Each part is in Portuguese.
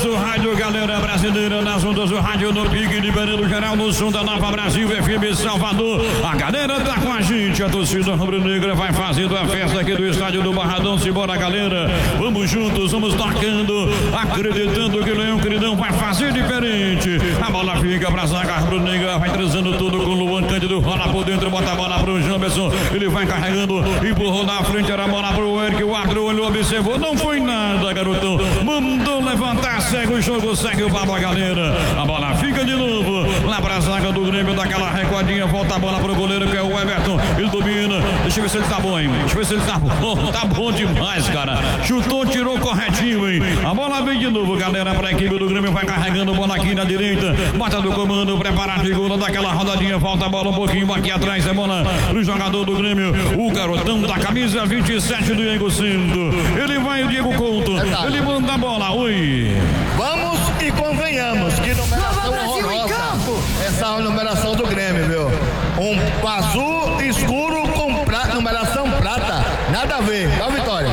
ondas do rádio, galera brasileira, nas ondas do rádio, no pique, liberando geral, no som da Nova Brasil, FM Salvador. A galera tá com a gente, a torcida rubro-negra vai fazendo a festa aqui do estádio do Barradão. Simbora, galera, vamos juntos, vamos tocando, acreditando que o Leão Queridão vai fazer diferente. A bola fica pra zaga rubro-negra, vai transando tudo com o Luan Cândido, rola por dentro, bota a bola pro Jamerson, ele vai carregando, empurrou na frente, era a bola pro Eric, o árbitro olhou, observou, não foi nada, garotão, mandou levantar, segue o jogo, segue o papo, a galera. A bola fica de novo lá pra zaga do Grêmio, daquela recordinha, volta a bola pro goleiro que é o Everton, ele domina, deixa eu ver se ele tá bom, hein, deixa eu ver se ele tá bom demais, cara, chutou, tirou corretinho, hein, a bola vem de novo, galera, pra equipe do Grêmio, vai carregando bola aqui na direita, bota do comando, preparado, segura daquela rodadinha, volta a bola um pouquinho aqui atrás, é bola pro jogador do Grêmio, o garotão da camisa 27 do Diego Cinto, ele vai, o Diego Couto, ele manda a bola, oi. Vamos e convenhamos que numeração horrorosa essa numeração do Grêmio, viu? Um azul escuro com numeração prata, nada a ver, tá, Vitória?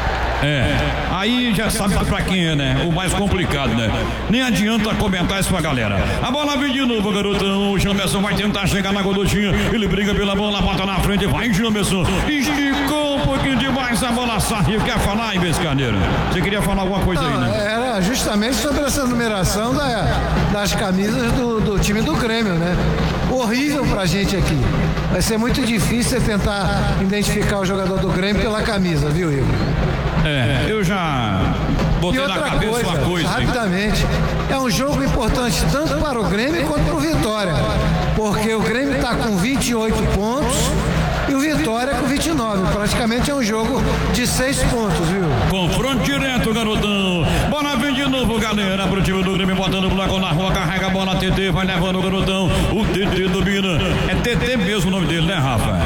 Aí já sabe pra quem é, né? O mais complicado, né? Nem adianta comentar isso pra galera. A bola vem de novo, garotão. O Jamerson vai tentar chegar na godotinha. Ele briga pela bola, bota na frente. Vai, Jamerson. Esticou um pouquinho demais, a bola saiu. Quer falar, Ives Carneiro? Você queria falar alguma coisa aí, né? Era justamente sobre essa numeração das camisas do time do Grêmio, né? Horrível pra gente aqui. Vai ser muito difícil tentar identificar o jogador do Grêmio pela camisa, viu, Igor? Eu já botei na cabeça uma coisa. Rapidamente, é um jogo importante tanto para o Grêmio quanto para o Vitória, porque o Grêmio está com 28 pontos e o Vitória com 29. Praticamente é um jogo de 6 pontos, viu? Confronto direto, garotão. Bola vem de novo, galera, pro time do Grêmio, botando o bloco na rua, carrega a bola, TT, vai levando o garotão. O TT domina. É TT mesmo o nome dele, né, Rafa?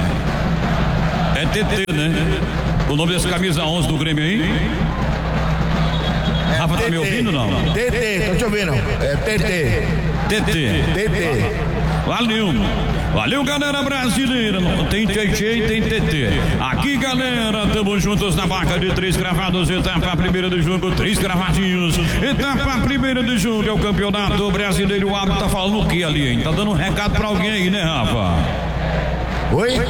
É TT, né? O nome dessa camisa 11 do Grêmio aí? Rafa, tá me ouvindo, não? TT, tô te ouvindo. É TT. TT. Valeu, galera brasileira. Não tem TT e tem TT. Aqui, galera, estamos juntos na barca de 3 cravados. Etapa primeira do jogo, 3 cravadinhos. Etapa primeira do jogo é o Campeonato Brasileiro. O árbitro tá falando o que ali, hein? Tá dando um recado pra alguém aí, né, Rafa? Oi?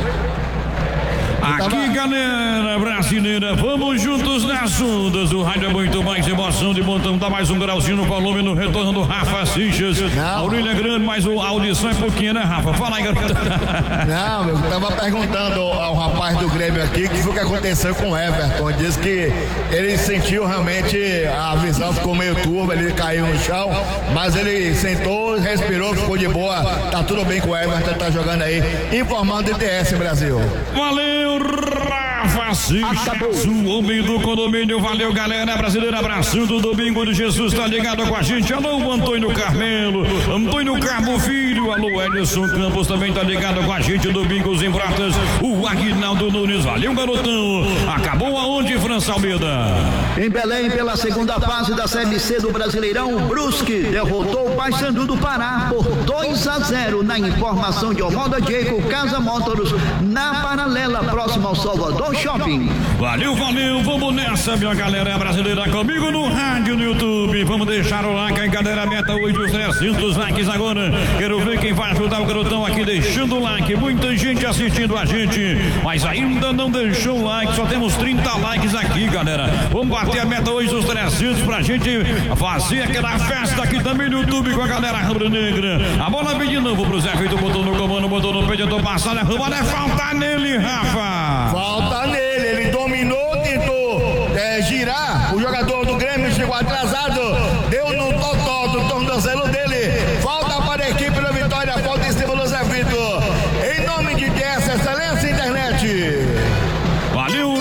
Aqui, galera brasileira, vamos juntos nas ondas do rádio, é muito mais emoção de montão, dá mais um grauzinho no volume no retorno do Rafa Seixas. A orelha é grande, mas a audição é pouquinho, né, Rafa? Fala aí, garoto. Não, eu tava perguntando ao rapaz do Grêmio aqui o que foi que aconteceu com o Everton. Diz que ele sentiu realmente, a visão ficou meio turva, ele caiu no chão, mas ele sentou, respirou, ficou de boa, tá tudo bem com o Everton, tá jogando aí, informando ITS Brasil. Valeu, Rafa Seixas, o homem do condomínio. Valeu, galera brasileira. Abraço do Domingo de Jesus, tá ligado com a gente. Alô, Antônio Carmelo, Antônio Carmo Filho, alô, Edson Campos também tá ligado com a gente. Domingos em Pratas, o Aguinaldo Nunes. Valeu, garotão. Acabou aonde, França Almeida? Em Belém, pela segunda fase da Série C do Brasileirão, o Brusque derrotou o Paysandu do Pará por 2-0 na informação de Omoda Diego, Casa Motors, na Paralela, próximo ao Salvador Shopping. Valeu, vamos nessa, minha galera brasileira, comigo no rádio, no YouTube. Vamos deixar o like aí, galera, meta hoje os 300 likes agora. Quero ver quem vai ajudar o garotão aqui deixando o like. Muita gente assistindo a gente, mas ainda não deixou o like, só temos 30 likes aqui, galera. Vamos bater a meta hoje dos 300 pra gente fazer aquela festa aqui também no YouTube com a galera rubro-negra. A bola vem de novo pro Zé Feito, botou no comando, botou no peito, tentou passar, a bola é falta nele, Rafa. Falta nele, ele dominou, tentou girar, o jogador do Grêmio chegou atrasado, deu no totó do tornozelo dele, falta para a equipe da Vitória, falta em cima do Zé Vitor, em nome de DS Excelência Internet. Valeu,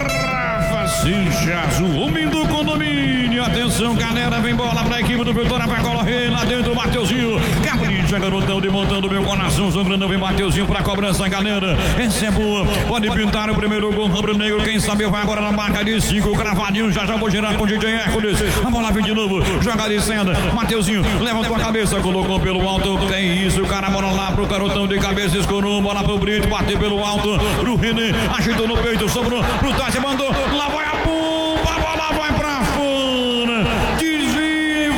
Rafa Seixas, o homem do condomínio. Atenção, galera, vem bola pra equipe do Vitória, vai correr lá dentro o Mateuzinho, capricha, garotão, desmontando meu coração, sangrando, vem Mateuzinho pra cobrança, galera, essa é boa, pode pintar o primeiro gol rubro-negro, quem sabe vai agora na marca de 5, cravadinho, já vou girar com o DJ Hércules, a bola vem de novo, joga de senda, Mateuzinho, levantou a cabeça, colocou pelo alto, tem isso, o cara, bola lá pro garotão de cabeça, escorou, bola pro Brito, bateu pelo alto, pro René, ajeitou no peito, sobrou, pro Tati, mandou, lá vai a bomba, a bola vai pra fora, desvio,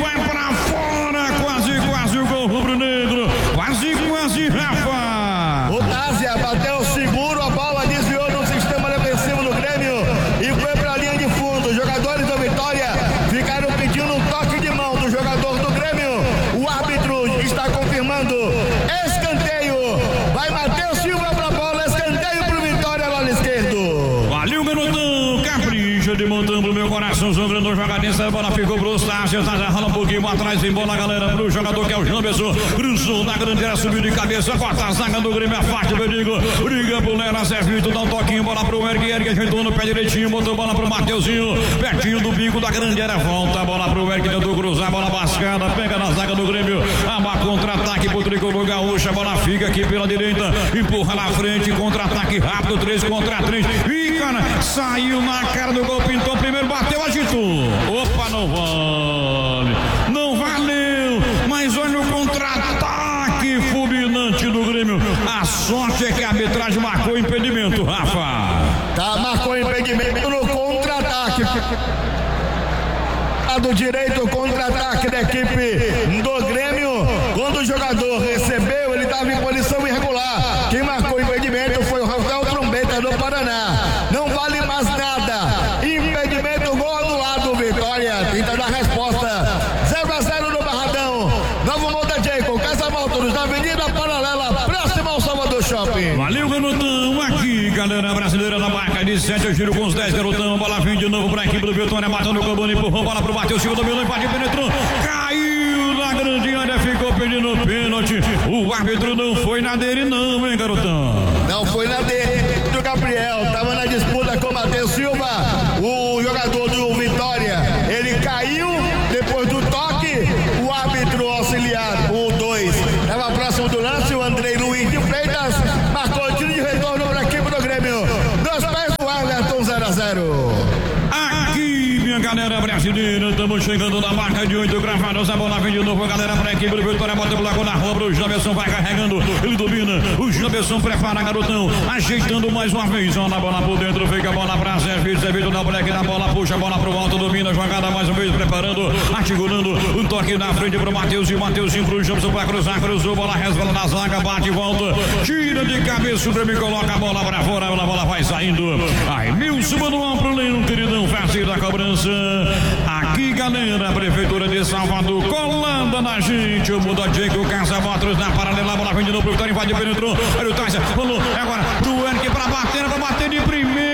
coração, sobrando jogadinha, a bola ficou pro Stácio, tá já rola um pouquinho atrás, em bola, galera, pro jogador que é o Janderson, cruzou na grande área, subiu de cabeça, corta a zaga do Grêmio, afasta o perigo, briga pro Lera, Zé Vitor, dá um toquinho, bola pro Eric, ajeitou no pé direitinho, botou bola pro Mateuzinho, pertinho do bico da grande área, volta a bola pro Eric, tentou cruzar, bola bascada, pega na zaga do Grêmio, ama contra-ataque pro tricolor gaúcho, a bola fica aqui pela direita, empurra na frente, contra-ataque rápido, 3 contra 3, e cara, saiu na cara do gol, pintou primeiro, bateu, agitou, opa, não vale, não valeu, mas olha o contra-ataque fulminante do Grêmio, a sorte é que a arbitragem marcou impedimento, Rafa. Tá, marcou impedimento no contra-ataque. Do direito, contra-ataque da equipe do Grêmio. Quando o jogador recebeu, ele estava em posição irregular. Quem marcou o impedimento foi o Rafael Trombeta do Paraná. Não vale mais nada. Impedimento, gol anulado, Vitória. Tenta dar resposta. 0-0 no Barradão. Novo Monte Jacob, Casa Motors, na Avenida Paralela, próximo ao Salvador Shopping. Valeu, garotão. Aqui, galera brasileira na marca de 7. Eu giro com os 10, garotão. Bola vem de novo pra equipe do Vitória. Matando o Cambone, empurrou, bola pro Matheus Silva, dominou, invadiu, penetrou. Caiu na grande área, ficou pedindo pênalti. O árbitro não foi na dele, não, hein, garotão? Não foi na dele. O Gabriel tava na disputa com o Matheus Silva. O jogador do Vitória, ele caiu depois do toque. O árbitro auxiliar, o 2, estava próximo do lance. O Andrei Luiz de Freitas marcou o tiro de retorno para a equipe do Grêmio. Nos pés do Everton, 0-0. Aqui, minha galera brasileira, estamos chegando na marca de 8 gravados. A bola vem de novo, galera, para a equipe do Vitória. Bota o bloco na rua, o Janderson vai carregando, ele domina. O Janderson prepara, garotão, ajeitando mais uma vez. Olha a bola por dentro, fica a bola para Zé Vitor, dá o moleque na bola, puxa a bola pro alto, domina a jogada mais uma vez, preparando, articulando. Um toque na frente pro Mateuzinho, Mateuzinho pro Janderson para cruzar, cruzou, bola resvala na zaga, bate e volta, tira de cabeça, o Grêmio coloca a bola para fora, a bola vai saindo. Aí, Milson Manuel pro Leão, queridão, fácil da cobrança. Aqui, galera, a Prefeitura de Salvador, colando na gente, o Mundo Diego, Casa Motors na paralela, a bola vem de novo pro Vitória, invadiu, penetrou, olha o Tyson, rolou, agora pro Eric pra bater de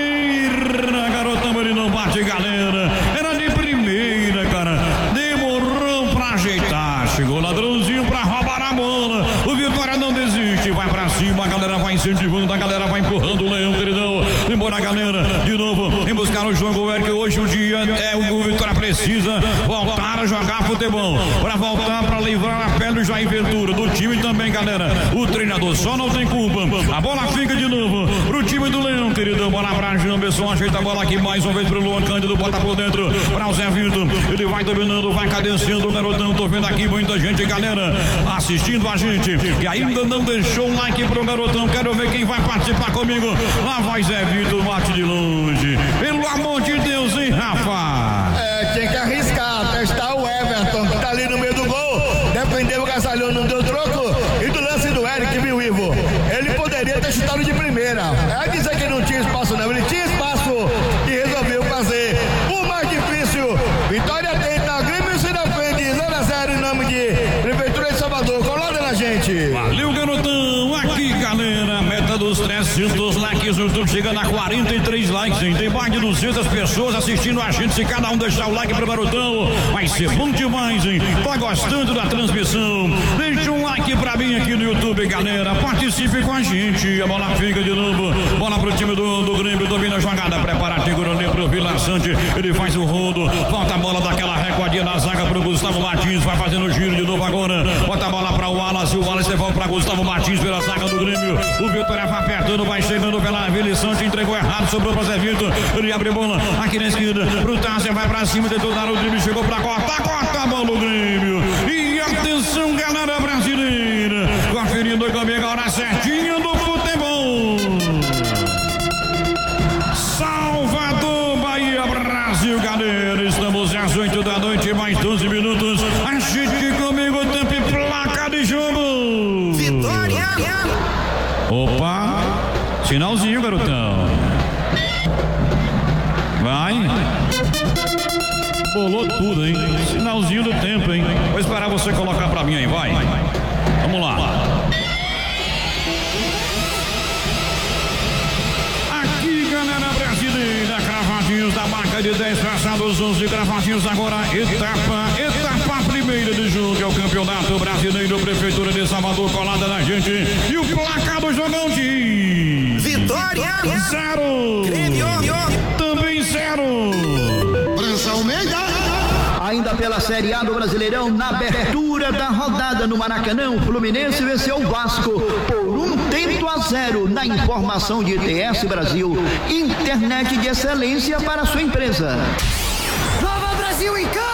primeira, garotão, ele não bate, galera, era de primeira, cara, demorou pra ajeitar, chegou o ladrãozinho pra roubar a bola, o Vitória não desiste, vai pra cima, a galera vai incentivando, a galera vai empurrando o Leão, queridão, embora, galera, de novo, em buscar o jogo, o Eric, hoje o dia é o Vitória precisa voltar a jogar futebol, para voltar para livrar a pele do Jair Ventura, do time também, galera, o treinador só não tem culpa, a bola fica de novo pro time do Leão, queridão, bola pra Janderson, ajeita a bola aqui mais uma vez pro Luan Cândido, bota por dentro para o Zé Vitor, ele vai dominando, vai cadenciando o garotão, tô vendo aqui muita gente, galera, assistindo a gente, que ainda não deixou um like pro garotão, quero ver quem vai participar comigo, lá vai Zé Vitor, bate de longe, pelo amor de Deus, hein, Rafa? Tinha que arriscar, testar o Everton, que tá ali no meio do gol, defendeu o Gasalhão, não deu troco, e do lance do Eric, viu, Ivo? Ele poderia ter chutado de primeira, é dizer que não tinha espaço não, ele tinha espaço e resolveu fazer o mais difícil. Vitória tenta, Grêmio se defende, 0-0 em nome de Prefeitura de Salvador, colada na gente. Valeu, garotão, aqui, galera, meta dos 300 likes, o YouTube chegando a 43 likes, hein? Tem mais de 200 pessoas assistindo a gente, se cada um deixar o like pro garotão, vai ser bom demais, hein? Tá gostando da transmissão? Deixa um like pra mim aqui no YouTube, galera, participe com a gente, a bola fica de novo, bola pro time do Grêmio, domina a jogada, prepara, segurando pro Vila Sante, ele faz o rodo, volta a bola daquela recuadinha na zaga pro Gustavo Martins, vai fazendo o giro de novo agora, bota a bola pra o Wallace devolve pra Gustavo Martins pela zaga do Grêmio, o Vitória vai apertando, vai chegando pela Vila Sante, entregou errado, sobrou pra Zé Vitor, ele abre bola aqui na esquerda, pro Tássio, vai pra cima, tentou dar o drible, chegou pra corta a bola do Grêmio, e atenção, galera brasileira, conferindo comigo a hora certinha do futebol. Salvador, Bahia, Brasil, galera, estamos às 8 da noite, mais 12 minutos, agite comigo, tempo e placa de jogo. Vitória! Opa, sinalzinho, garotão. Vai. Bolou tudo, hein? Sinalzinho do tempo, hein? Vou esperar você colocar pra mim aí, vai. Vamos lá. Aqui, galera brasileira, cravadinhos da marca de 10 traçado dos 11 gravatinhos agora, etapa primeira de jogo, é o Campeonato Brasileiro, Prefeitura de Salvador, colada na gente. E o placar do jogão de Vitória 0, Grêmio também 0. França Almeida. Ainda pela Série A do Brasileirão, na abertura da rodada no Maracanã, o Fluminense venceu o Vasco por 1-0 na informação de ITS Brasil, internet de excelência para sua empresa. Nova Brasil em campo.